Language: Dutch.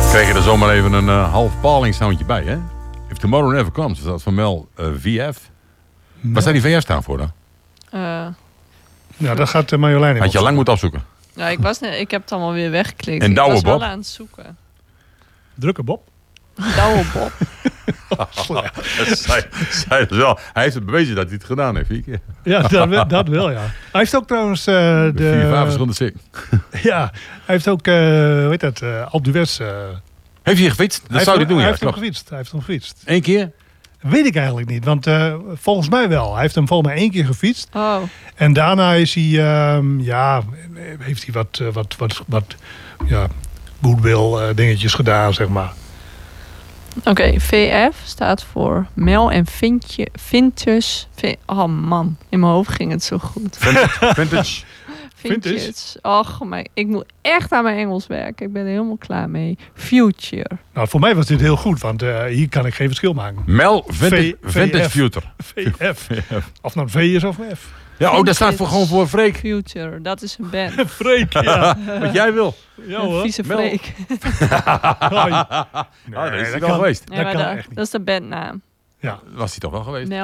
Kreeg je er zomaar even een half paling soundje bij, hè? If Tomorrow Never Comes, is dat van Mel VF. Wat zou die VF staan voor dan? Ja, dat gaat Marjolein in. Had je al lang moeten opzoeken. Ja, ik heb het allemaal weer weggeklikt. En ik Douwe was wel Bob? aan het zoeken. Drukke Bob. Douwe Bob. Hij heeft het bewezen dat hij het gedaan heeft, 4 keer. Ja, dat wel, ja. Hij heeft ook trouwens... 4, 5 verschillende zin. Ja, hij heeft ook, hoe heet dat, Alpe d'Huez... Heeft hij gefietst? Dat zou hij doen, hij ja. heeft hem Klopt. gefietst. Hij heeft hem gefietst. 1 keer? Weet ik eigenlijk niet, want volgens mij wel. Hij heeft hem volgens mij 1 keer gefietst. Oh, En daarna is hij, heeft hij wat goodwill dingetjes gedaan, zeg maar. oké. VF staat voor Mel en Vintage. Oh man, in mijn hoofd ging het zo goed. Vintage. Vintage. Och, ik moet echt aan mijn Engels werken. Ik ben er helemaal klaar mee. Future. Nou, voor mij was dit heel goed, want hier kan ik geen verschil maken. Mel Vintage VF. Future. VF. Of nou een V is of een F. Ja, dat staat gewoon voor Freek. Future, dat is een band. Freek, ja. Wat jij wil. Ja Een hoor. vieze Mel. Freek. Dat is hij dat wel kan. geweest. Ja, maar kan echt niet. dat is de bandnaam. Ja. Was hij toch wel geweest? Mel